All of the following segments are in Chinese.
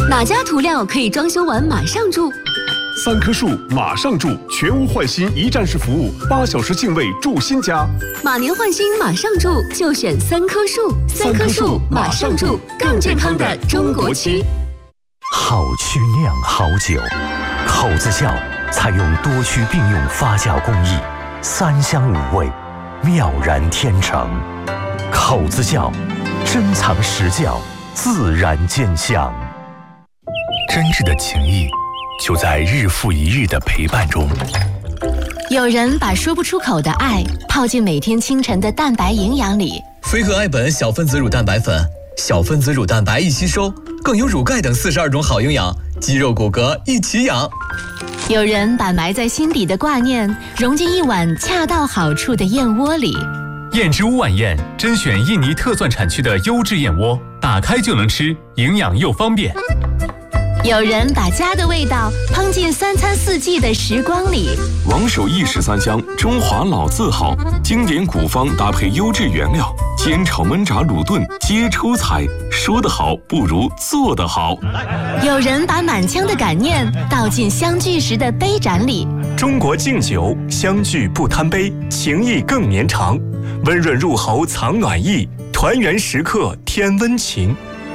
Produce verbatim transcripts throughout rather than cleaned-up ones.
哪家涂料可以装修完马上住？ 三棵树马上住，全屋换新一站式服务，八小时净位住新家。 马年换新马上住，就选三棵树。三棵树马上住，更健康的中国漆。 好曲酿好酒，口子窖采用多区并用发酵工艺，三香五味，妙然天成。口子窖，珍藏实窖，自然见香。真挚的情谊，就在日复一日的陪伴中。 有人把说不出口的爱泡进每天清晨的蛋白营养里。 飞鹤爱本小分子乳蛋白粉，小分子乳蛋白易吸收，更有乳钙等四十二种好营养，肌肉骨骼一起养。 有人把埋在心底的挂念融进一碗恰到好处的燕窝里。 燕之屋晚宴甄选印尼特钻产区的优质燕窝，打开就能吃，营养又方便。 有人把家的味道烹进三餐四季的时光里。 王守义十三香，中华老字号，经典古方搭配优质原料，煎炒焖炸卤炖皆出彩。说得好不如做得好。 有人把满腔的感念倒进相聚时的杯盏里。 中国敬酒，相聚不贪杯，情谊更绵长。温润入喉藏暖意，团圆时刻添温情。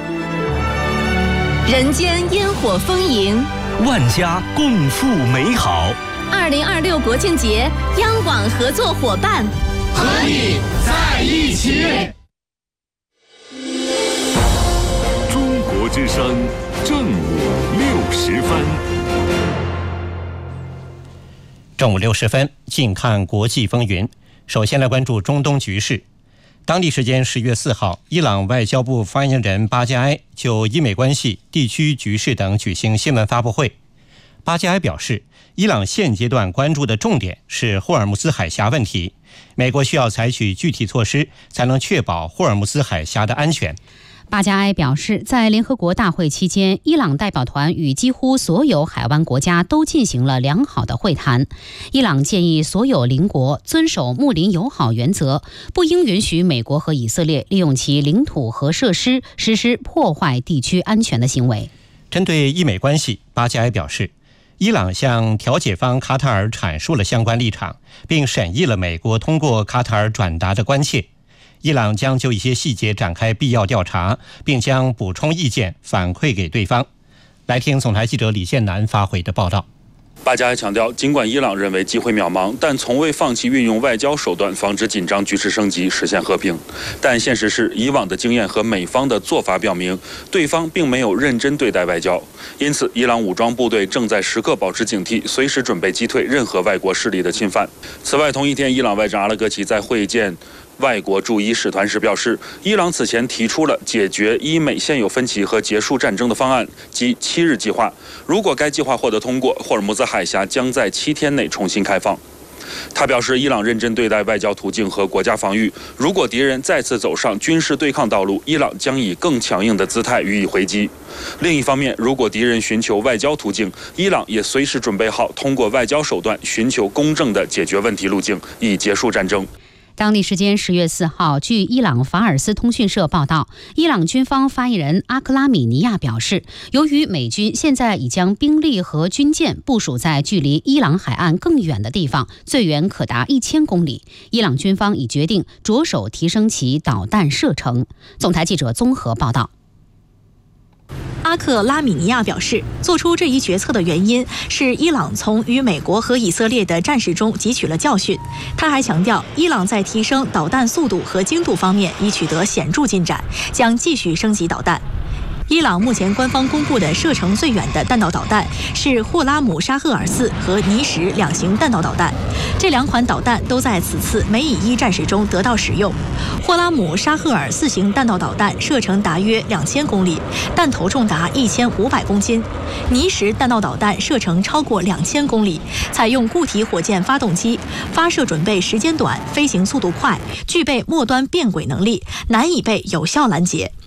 人间烟火丰盈， 万家共赴美好。 二零二六国庆节，央广合作伙伴和你在一起。 中国之声正午六时分。 正午六十分，近看国际风云。首先来关注中东局势。当地时间十月四号，伊朗外交部发言人巴加埃就伊美关系、地区局势等举行新闻发布会。巴加埃表示，伊朗现阶段关注的重点是霍尔木兹海峡问题，美国需要采取具体措施，才能确保霍尔木兹海峡的安全。 巴加埃表示，在联合国大会期间，伊朗代表团与几乎所有海湾国家都进行了良好的会谈。伊朗建议所有邻国遵守睦邻友好原则，不应允许美国和以色列利用其领土和设施实施破坏地区安全的行为。 针对伊美关系，巴加埃表示，伊朗向调解方卡塔尔阐述了相关立场，并审议了美国通过卡塔尔转达的关切。伊朗将就一些细节展开必要调查，并将补充意见反馈给对方。来听总台记者李建南发回的报道。 巴加埃强调，尽管伊朗认为机会渺茫，但从未放弃运用外交手段防止紧张局势升级，实现和平。但现实是，以往的经验和美方的做法表明，对方并没有认真对待外交。因此，伊朗武装部队正在时刻保持警惕，随时准备击退任何外国势力的侵犯。此外，同一天，伊朗外长阿拉格齐在会见外国驻伊使团时表示，伊朗此前提出了解决伊美现有分歧和结束战争的方案，即七日计划。如果该计划获得通过，霍尔木兹海峡将在七天内重新开放。他表示，伊朗认真对待外交途径和国家防御，如果敌人再次走上军事对抗道路，伊朗将以更强硬的姿态予以回击。另一方面，如果敌人寻求外交途径，伊朗也随时准备好通过外交手段寻求公正的解决问题路径，以结束战争。 当地时间十月四号，据伊朗法尔斯通讯社报道，伊朗军方发言人阿克拉米尼亚表示，由于美军现在已将兵力和军舰部署在距离伊朗海岸更远的地方，最远可达一千公里，伊朗军方已决定着手提升其导弹射程。总台记者综合报道。 阿克拉米尼亚表示，做出这一决策的原因是伊朗从与美国和以色列的战事中汲取了教训。他还强调，伊朗在提升导弹速度和精度方面已取得显著进展，将继续升级导弹。伊朗目前官方公布的射程最远的弹道导弹是霍拉姆沙赫尔四和尼什两型弹道导弹，这两款导弹都在此次美以伊战事中得到使用。霍拉姆沙赫尔四型弹道导弹射程达约两千公里，弹头重达一千五百公斤；尼什弹道导弹射程超过两千公里，采用固体火箭发动机，发射准备时间短，飞行速度快，具备末端变轨能力，难以被有效拦截。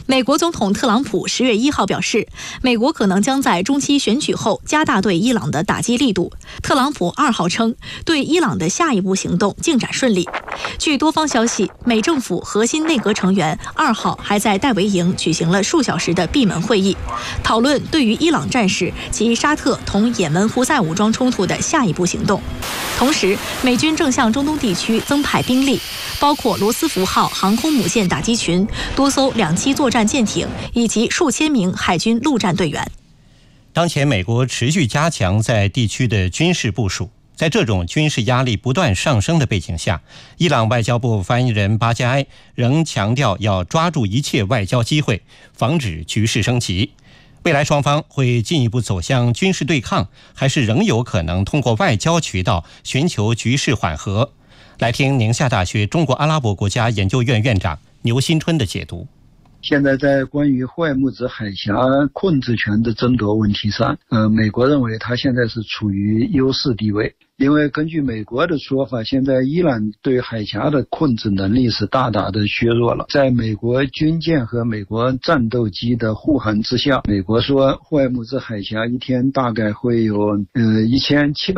美国总统特朗普十月一号表示，美国可能将在中期选举后加大对伊朗的打击力度。特朗普二号称，对伊朗的下一步行动进展顺利。据多方消息，美政府核心内阁成员二号还在戴维营举行了数小时的闭门会议，讨论对于伊朗战事及沙特同也门胡塞武装冲突的下一步行动。同时，美军正向中东地区增派兵力，包括罗斯福号航空母舰打击群、多艘两栖作战舰艇以及数千名海军陆战队员。 当前，美国持续加强在地区的军事部署。在这种军事压力不断上升的背景下，伊朗外交部发言人巴加埃仍强调要抓住一切外交机会，防止局势升级。未来双方会进一步走向军事对抗，还是仍有可能通过外交渠道寻求局势缓和？来听宁夏大学中国阿拉伯国家研究院院长牛新春的解读。 现在在关于霍尔木兹海峡控制权的争夺问题上，呃，美国认为它现在是处于优势地位。因为根据美国的说法，现在伊朗对海峡的控制能力是大大的削弱了。在美国军舰和美国战斗机的护航之下，美国说霍尔木兹海峡一天大概会有呃一千七百